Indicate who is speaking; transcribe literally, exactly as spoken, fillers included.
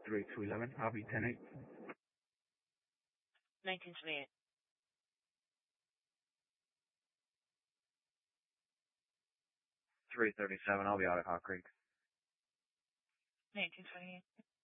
Speaker 1: three two eleven, I'll be ten eight.
Speaker 2: nineteen twenty-eight.
Speaker 1: three thirty-seven, I'll be out at Hot Creek.
Speaker 2: nineteen twenty-eight.